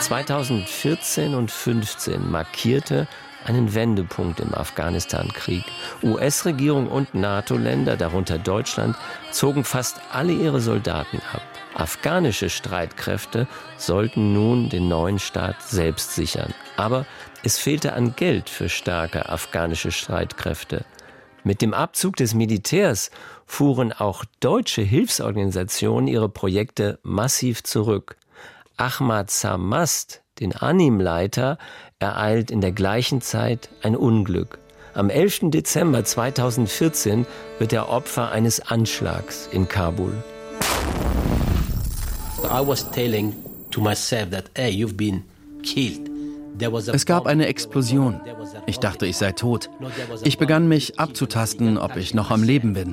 2014 und 2015 markierte einen Wendepunkt im Afghanistan-Krieg. US-Regierung und NATO-Länder, darunter Deutschland, zogen fast alle ihre Soldaten ab. Afghanische Streitkräfte sollten nun den neuen Staat selbst sichern. Aber es fehlte an Geld für starke afghanische Streitkräfte. Mit dem Abzug des Militärs fuhren auch deutsche Hilfsorganisationen ihre Projekte massiv zurück. Ahmad Samast, den ANIM-Leiter, ereilt in der gleichen Zeit ein Unglück. Am 11. Dezember 2014 wird er Opfer eines Anschlags in Kabul. Es gab eine Explosion. Ich dachte, ich sei tot. Ich begann mich abzutasten, ob ich noch am Leben bin.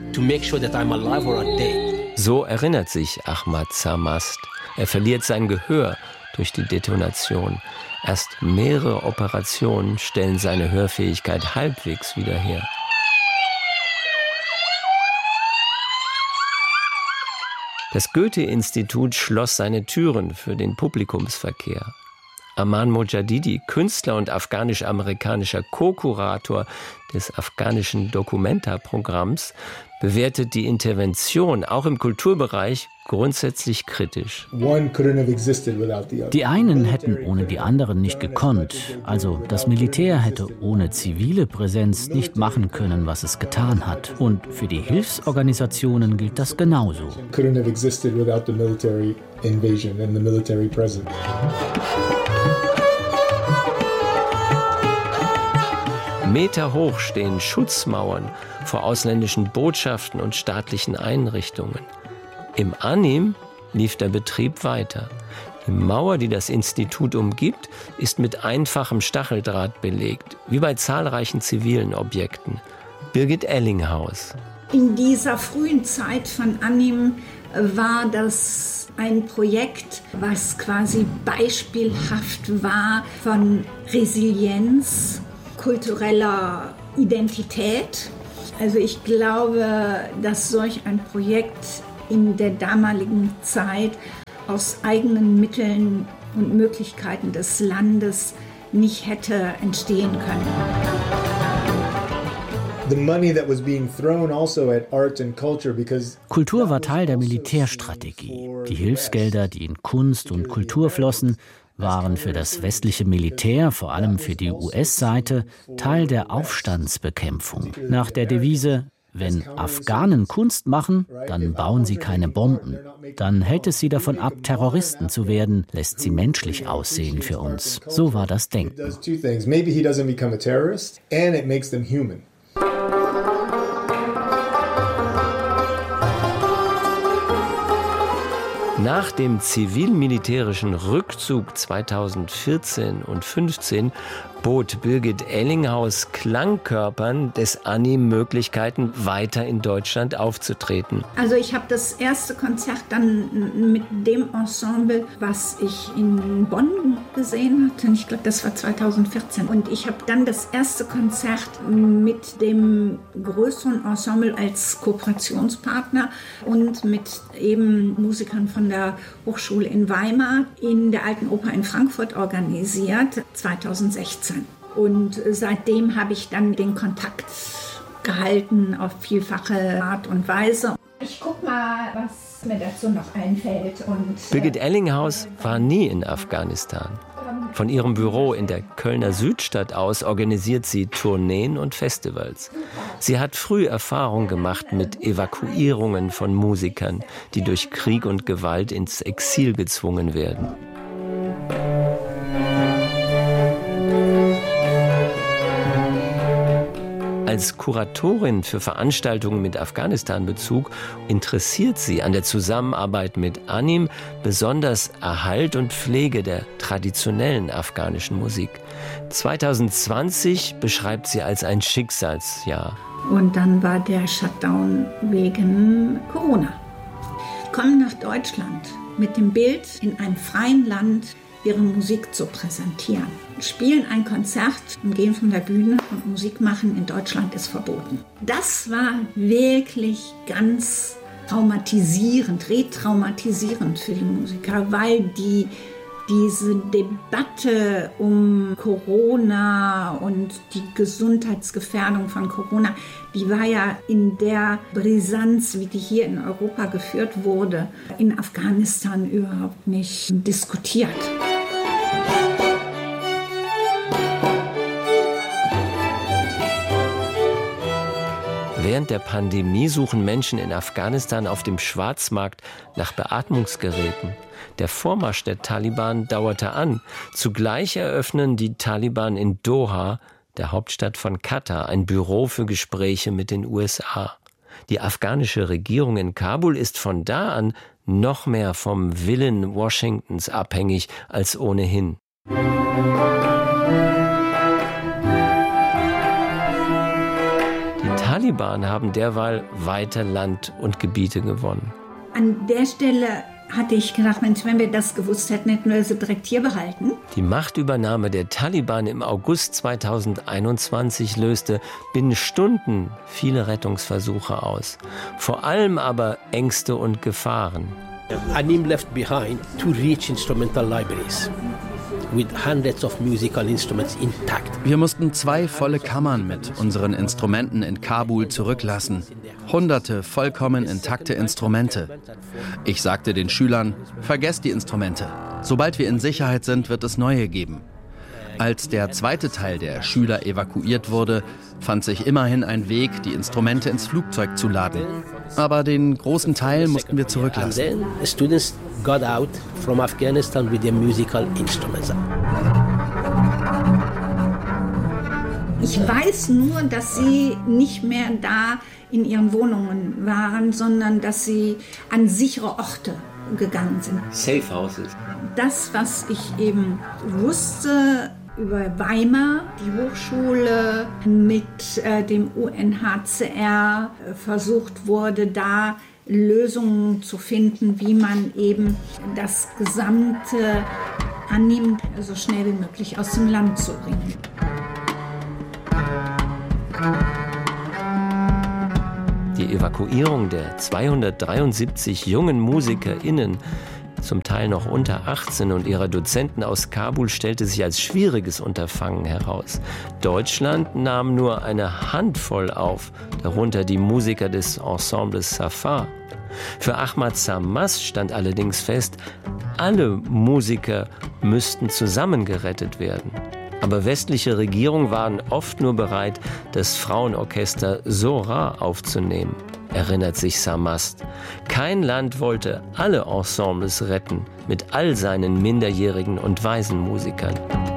So erinnert sich Ahmad Samast. Er verliert sein Gehör durch die Detonation. Erst mehrere Operationen stellen seine Hörfähigkeit halbwegs wieder her. Das Goethe-Institut schloss seine Türen für den Publikumsverkehr. Aman Mojadidi, Künstler und afghanisch-amerikanischer Co-Kurator des afghanischen Documenta-Programms, bewertet die Intervention auch im Kulturbereich grundsätzlich kritisch. Die einen hätten ohne die anderen nicht gekonnt. Also das Militär hätte ohne zivile Präsenz nicht machen können, was es getan hat. Und für die Hilfsorganisationen gilt das genauso. Meter hoch stehen Schutzmauern vor ausländischen Botschaften und staatlichen Einrichtungen. Im ANIM lief der Betrieb weiter. Die Mauer, die das Institut umgibt, ist mit einfachem Stacheldraht belegt, wie bei zahlreichen zivilen Objekten. Birgit Ellinghaus. In dieser frühen Zeit von ANIM war das ein Projekt, was quasi beispielhaft war von Resilienz, kultureller Identität. Also ich glaube, dass solch ein Projekt in der damaligen Zeit aus eigenen Mitteln und Möglichkeiten des Landes nicht hätte entstehen können. Kultur war Teil der Militärstrategie. Die Hilfsgelder, die in Kunst und Kultur flossen, waren für das westliche Militär, vor allem für die US-Seite, Teil der Aufstandsbekämpfung. Nach der Devise: Wenn Afghanen Kunst machen, dann bauen sie keine Bomben. Dann hält es sie davon ab, Terroristen zu werden, lässt sie menschlich aussehen für uns. So war das Denken. Nach dem zivil-militärischen Rückzug 2014 und 2015 bot Birgit Ellinghaus Klangkörpern des ANIM Möglichkeiten, weiter in Deutschland aufzutreten. Also ich habe das erste Konzert dann mit dem Ensemble, was ich in Bonn gesehen hatte. Ich glaube, das war 2014. Und ich habe dann das erste Konzert mit dem größeren Ensemble als Kooperationspartner und mit eben Musikern von der Hochschule in Weimar in der Alten Oper in Frankfurt organisiert, 2016. Und seitdem habe ich dann den Kontakt gehalten auf vielfache Art und Weise. Ich guck mal, was mir dazu noch einfällt. Birgit Ellinghaus war nie in Afghanistan. Von ihrem Büro in der Kölner Südstadt aus organisiert sie Tourneen und Festivals. Sie hat früh Erfahrung gemacht mit Evakuierungen von Musikern, die durch Krieg und Gewalt ins Exil gezwungen werden. Als Kuratorin für Veranstaltungen mit Afghanistan-Bezug interessiert sie an der Zusammenarbeit mit ANIM besonders Erhalt und Pflege der traditionellen afghanischen Musik. 2020 beschreibt sie als ein Schicksalsjahr. Und dann war der Shutdown wegen Corona. Kommen nach Deutschland mit dem Bild, in einem freien Land ihre Musik zu präsentieren. Spielen ein Konzert und gehen von der Bühne und Musik machen in Deutschland ist verboten. Das war wirklich ganz traumatisierend, retraumatisierend für die Musiker, weil die diese Debatte um Corona und die Gesundheitsgefährdung von Corona, die war ja in der Brisanz, wie die hier in Europa geführt wurde, in Afghanistan überhaupt nicht diskutiert. Während der Pandemie suchen Menschen in Afghanistan auf dem Schwarzmarkt nach Beatmungsgeräten. Der Vormarsch der Taliban dauerte an. Zugleich eröffnen die Taliban in Doha, der Hauptstadt von Katar, ein Büro für Gespräche mit den USA. Die afghanische Regierung in Kabul ist von da an noch mehr vom Willen Washingtons abhängig als ohnehin. Die Taliban haben derweil weiter Land und Gebiete gewonnen. An der Stelle hatte ich gedacht, Mensch, wenn wir das gewusst hätten, hätten wir sie direkt hier behalten. Die Machtübernahme der Taliban im August 2021 löste binnen Stunden viele Rettungsversuche aus. Vor allem aber Ängste und Gefahren. Anim left behind 2 rich instrumental libraries with hundreds of musical instruments intact. Wir mussten 2 volle Kammern mit unseren Instrumenten in Kabul zurücklassen. Hunderte vollkommen intakte Instrumente. Ich sagte den Schülern, vergesst die Instrumente. Sobald wir in Sicherheit sind, wird es neue geben. Als der zweite Teil der Schüler evakuiert wurde, fand sich immerhin ein Weg, die Instrumente ins Flugzeug zu laden. Aber den großen Teil mussten wir zurücklassen. And then students got out from Afghanistan with their musical instruments. Ich weiß nur, dass sie nicht mehr da in ihren Wohnungen waren, sondern dass sie an sichere Orte gegangen sind. Safe Houses. Das, was ich eben wusste über Weimar, die Hochschule mit dem UNHCR versucht wurde, da Lösungen zu finden, wie man eben das gesamte Anim so schnell wie möglich aus dem Land zu bringen. Die Evakuierung der 273 jungen MusikerInnen, zum Teil noch unter 18, und ihrer Dozenten aus Kabul stellte sich als schwieriges Unterfangen heraus. Deutschland nahm nur eine Handvoll auf, darunter die Musiker des Ensembles Safar. Für Ahmad Sammast stand allerdings fest, alle Musiker müssten zusammengerettet werden. Aber westliche Regierungen waren oft nur bereit, das Frauenorchester Zohra aufzunehmen, erinnert sich Sammast. Kein Land wollte alle Ensembles retten, mit all seinen minderjährigen und Waisenmusikern.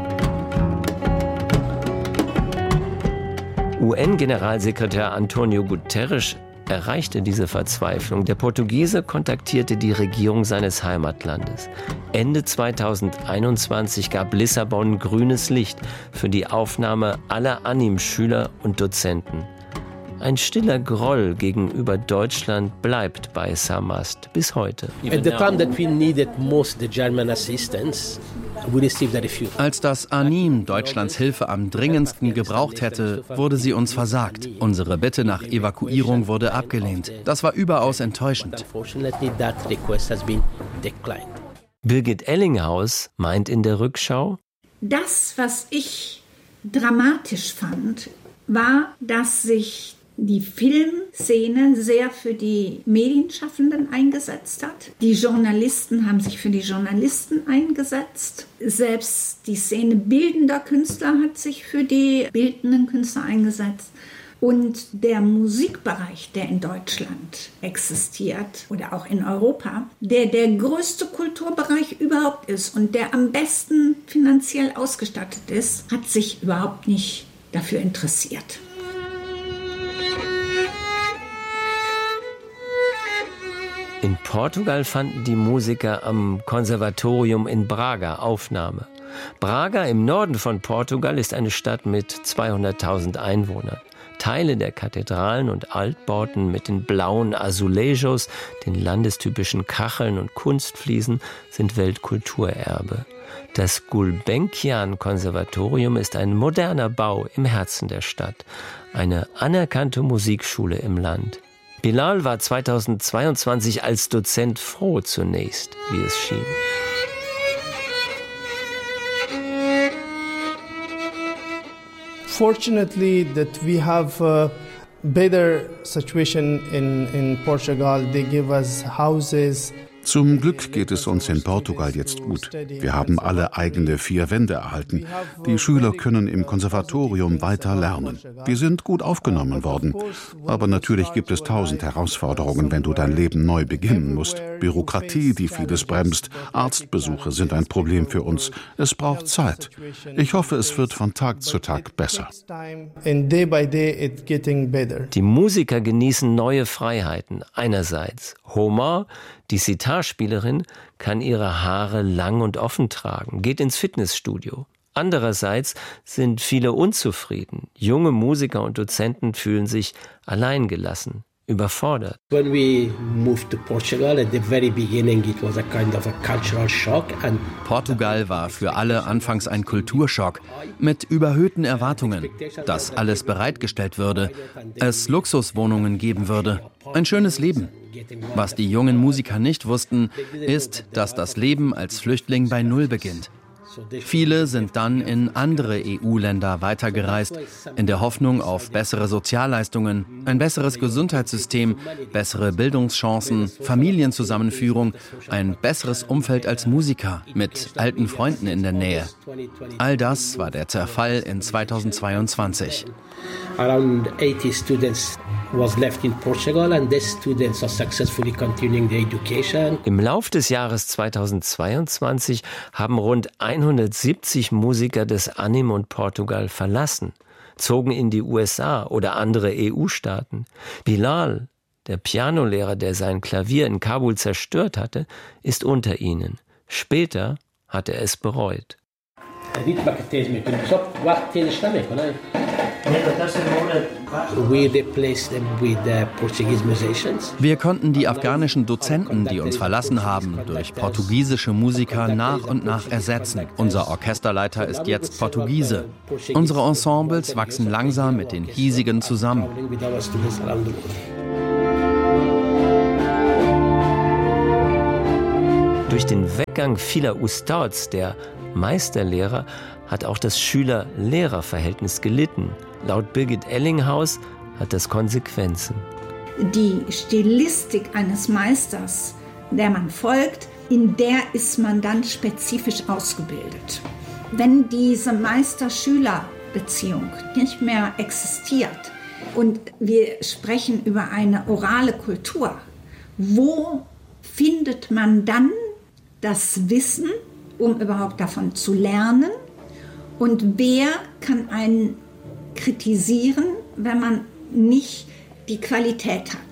UN-Generalsekretär Antonio Guterres erreichte diese Verzweiflung. Der Portugiese kontaktierte die Regierung seines Heimatlandes. Ende 2021 gab Lissabon grünes Licht für die Aufnahme aller Anim-Schüler und Dozenten. Ein stiller Groll gegenüber Deutschland bleibt bei Sammast bis heute. At the time that we needed most the German assistance, we received a refusal. Als das Anim Deutschlands Hilfe am dringendsten gebraucht hätte, wurde sie uns versagt. Unsere Bitte nach Evakuierung wurde abgelehnt. Das war überaus enttäuschend. Unfortunately, that request has been declined. Birgit Ellinghaus meint in der Rückschau: Das, was ich dramatisch fand, war, dass sich die Filmszene sehr für die Medienschaffenden eingesetzt hat. Die Journalisten haben sich für die Journalisten eingesetzt. Selbst die Szene bildender Künstler hat sich für die bildenden Künstler eingesetzt. Und der Musikbereich, der in Deutschland existiert oder auch in Europa, der größte Kulturbereich überhaupt ist und der am besten finanziell ausgestattet ist, hat sich überhaupt nicht dafür interessiert. In Portugal fanden die Musiker am Konservatorium in Braga Aufnahme. Braga im Norden von Portugal ist eine Stadt mit 200.000 Einwohnern. Teile der Kathedralen und Altbauten mit den blauen Azulejos, den landestypischen Kacheln und Kunstfliesen sind Weltkulturerbe. Das Gulbenkian-Konservatorium ist ein moderner Bau im Herzen der Stadt, eine anerkannte Musikschule im Land. Bilal war 2022 als Dozent froh zunächst, wie es schien. Fortunately that we have better situation in Portugal. They give us houses. Zum Glück geht es uns in Portugal jetzt gut. Wir haben alle eigene 4 Wände erhalten. Die Schüler können im Konservatorium weiter lernen. Wir sind gut aufgenommen worden. Aber natürlich gibt es 1000 Herausforderungen, wenn du dein Leben neu beginnen musst. Bürokratie, die vieles bremst. Arztbesuche sind ein Problem für uns. Es braucht Zeit. Ich hoffe, es wird von Tag zu Tag besser. Die Musiker genießen neue Freiheiten. Einerseits Homer, die Sitar-Spielerin, kann ihre Haare lang und offen tragen, geht ins Fitnessstudio. Andererseits sind viele unzufrieden. Junge Musiker und Dozenten fühlen sich alleingelassen, überfordert. When we moved to Portugal at the very beginning, it was a kind of a cultural shock. And Portugal war für alle anfangs ein Kulturschock mit überhöhten Erwartungen, dass alles bereitgestellt würde, es Luxuswohnungen geben würde, ein schönes Leben. Was die jungen Musiker nicht wussten, ist, dass das Leben als Flüchtling bei Null beginnt. Viele sind dann in andere EU-Länder weitergereist, in der Hoffnung auf bessere Sozialleistungen, ein besseres Gesundheitssystem, bessere Bildungschancen, Familienzusammenführung, ein besseres Umfeld als Musiker mit alten Freunden in der Nähe. All das war der Zerfall in 2022. Around 80 students was left in Portugal and the students are successfully continuing their education. Im Lauf des Jahres 2022 haben rund 170 Musiker des ANIM und Portugal verlassen, zogen in die USA oder andere EU-Staaten. Bilal, der Pianolehrer, der sein Klavier in Kabul zerstört hatte, ist unter ihnen. Später hat er es bereut. Wir konnten die afghanischen Dozenten, die uns verlassen haben, durch portugiesische Musiker nach und nach ersetzen. Unser Orchesterleiter ist jetzt Portugiese. Unsere Ensembles wachsen langsam mit den hiesigen zusammen. Durch den Weggang vieler Ustads, der Meisterlehrer, hat auch das Schüler-Lehrer-Verhältnis gelitten. Laut Birgit Ellinghaus hat das Konsequenzen. Die Stilistik eines Meisters, der man folgt, in der ist man dann spezifisch ausgebildet. Wenn diese Meister-Schüler-Beziehung nicht mehr existiert und wir sprechen über eine orale Kultur, wo findet man dann das Wissen, um überhaupt davon zu lernen? Und wer kann einen kritisieren, wenn man nicht die Qualität hat?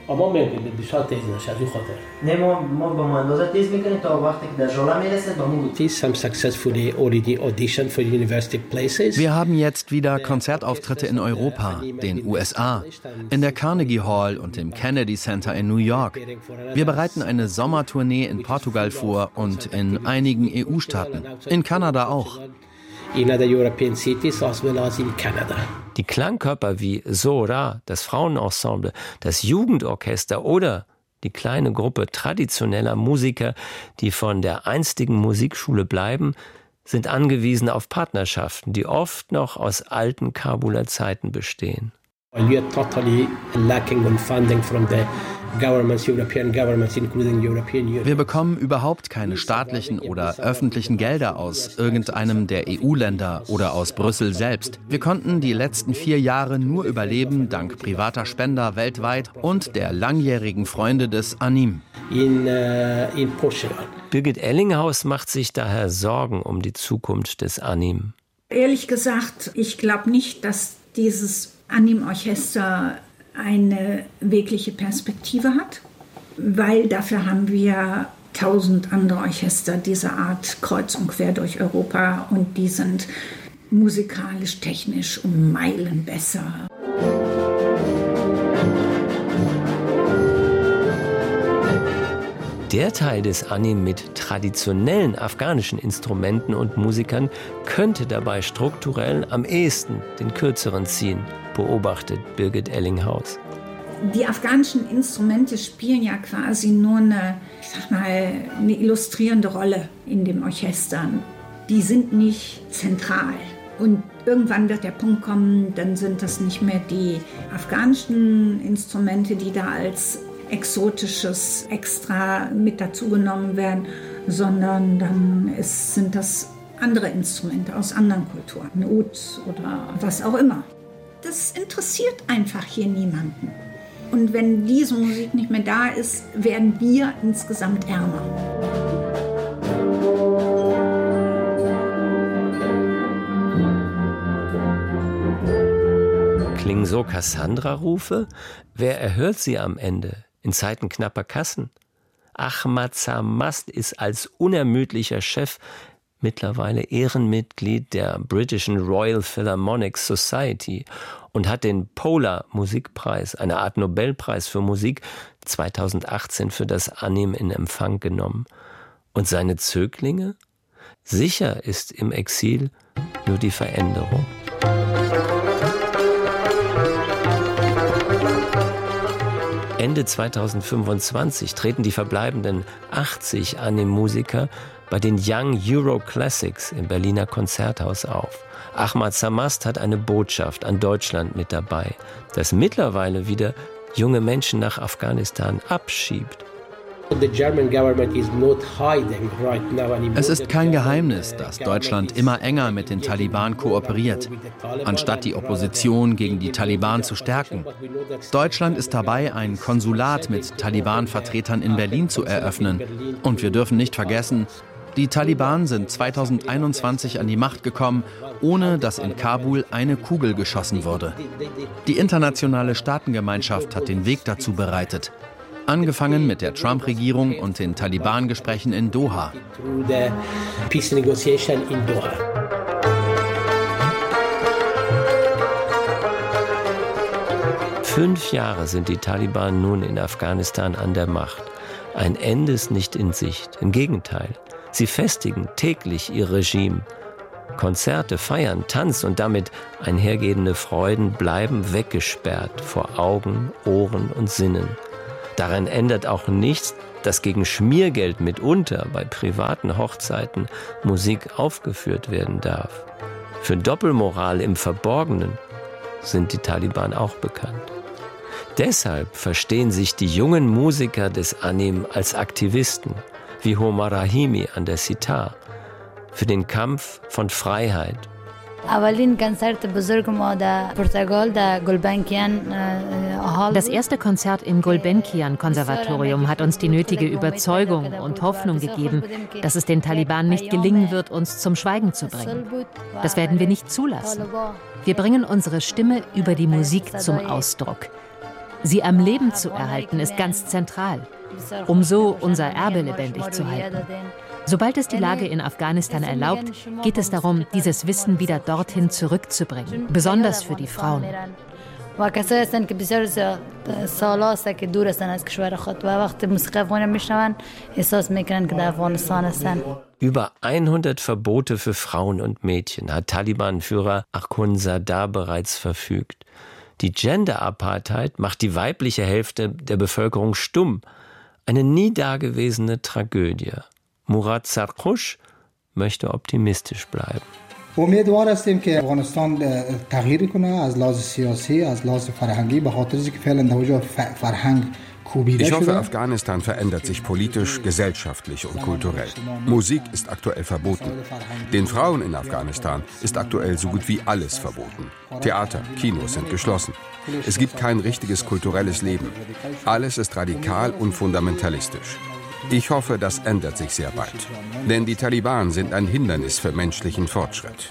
Wir haben jetzt wieder Konzertauftritte in Europa, den USA, in der Carnegie Hall und im Kennedy Center in New York. Wir bereiten eine Sommertournee in Portugal vor und in einigen EU-Staaten, in Kanada auch. In other European cities as well as in Canada. Die Klangkörper wie Zora, das Frauenensemble, das Jugendorchester oder die kleine Gruppe traditioneller Musiker, die von der einstigen Musikschule bleiben, sind angewiesen auf Partnerschaften, die oft noch aus alten Kabuler Zeiten bestehen. We are totally lacking on funding from the governments, European governments, including European Union. Wir bekommen überhaupt keine staatlichen oder öffentlichen Gelder aus irgendeinem der EU-Länder oder aus Brüssel selbst. Wir konnten die letzten 4 Jahre nur überleben dank privater Spender weltweit und der langjährigen Freunde des ANIM. In Portugal. Birgit Ellinghaus macht sich daher Sorgen um die Zukunft des ANIM. Ehrlich gesagt, ich glaube nicht, dass dieses ANIM-Orchester eine wirkliche Perspektive hat, weil dafür haben wir 1000 andere Orchester dieser Art kreuz und quer durch Europa und die sind musikalisch, technisch um Meilen besser. Der Teil des ANIM mit traditionellen afghanischen Instrumenten und Musikern könnte dabei strukturell am ehesten den Kürzeren ziehen, beobachtet Birgit Ellinghaus. Die afghanischen Instrumente spielen ja quasi nur eine illustrierende Rolle in den Orchestern. Die sind nicht zentral. Und irgendwann wird der Punkt kommen, dann sind das nicht mehr die afghanischen Instrumente, die da als exotisches Extra mit dazugenommen werden, sondern dann sind das andere Instrumente aus anderen Kulturen, ein Oud oder was auch immer. Das interessiert einfach hier niemanden. Und wenn diese Musik nicht mehr da ist, werden wir insgesamt ärmer. Klingen so Cassandra-Rufe? Wer erhört sie am Ende in Zeiten knapper Kassen? Ahmad Samast ist als unermüdlicher Chef mittlerweile Ehrenmitglied der britischen Royal Philharmonic Society und hat den Polar Musikpreis, eine Art Nobelpreis für Musik, 2018 für das Anim in Empfang genommen. Und seine Zöglinge? Sicher ist im Exil nur die Veränderung. Ende 2025 treten die verbleibenden 80 Anim-Musiker bei den Young Euro Classics im Berliner Konzerthaus auf. Ahmad Samast hat eine Botschaft an Deutschland mit dabei, das mittlerweile wieder junge Menschen nach Afghanistan abschiebt. Es ist kein Geheimnis, dass Deutschland immer enger mit den Taliban kooperiert, anstatt die Opposition gegen die Taliban zu stärken. Deutschland ist dabei, ein Konsulat mit Taliban-Vertretern in Berlin zu eröffnen. Und wir dürfen nicht vergessen, die Taliban sind 2021 an die Macht gekommen, ohne dass in Kabul eine Kugel geschossen wurde. Die internationale Staatengemeinschaft hat den Weg dazu bereitet. Angefangen mit der Trump-Regierung und den Taliban-Gesprächen in Doha. 5 Jahre sind die Taliban nun in Afghanistan an der Macht. Ein Ende ist nicht in Sicht. Im Gegenteil, sie festigen täglich ihr Regime. Konzerte, Feiern, Tanz und damit einhergehende Freuden bleiben weggesperrt vor Augen, Ohren und Sinnen. Daran ändert auch nichts, dass gegen Schmiergeld mitunter bei privaten Hochzeiten Musik aufgeführt werden darf. Für Doppelmoral im Verborgenen sind die Taliban auch bekannt. Deshalb verstehen sich die jungen Musiker des Anim als Aktivisten, wie Homa Rahimi an der Sitar, für den Kampf von Freiheit. Das erste Konzert im Gulbenkian-Konservatorium hat uns die nötige Überzeugung und Hoffnung gegeben, dass es den Taliban nicht gelingen wird, uns zum Schweigen zu bringen. Das werden wir nicht zulassen. Wir bringen unsere Stimme über die Musik zum Ausdruck. Sie am Leben zu erhalten, ist ganz zentral, um so unser Erbe lebendig zu halten. Sobald es die Lage in Afghanistan erlaubt, geht es darum, dieses Wissen wieder dorthin zurückzubringen, besonders für die Frauen. Über 100 Verbote für Frauen und Mädchen hat Taliban-Führer Akhundzada bereits verfügt. Die Gender-Apartheid macht die weibliche Hälfte der Bevölkerung stumm. Eine nie dagewesene Tragödie. Murad Sarkush möchte optimistisch bleiben. Ich hoffe, Afghanistan verändert sich politisch, gesellschaftlich und kulturell. Musik ist aktuell verboten. Den Frauen in Afghanistan ist aktuell so gut wie alles verboten. Theater, Kinos sind geschlossen. Es gibt kein richtiges kulturelles Leben. Alles ist radikal und fundamentalistisch. Ich hoffe, das ändert sich sehr bald. Denn die Taliban sind ein Hindernis für menschlichen Fortschritt.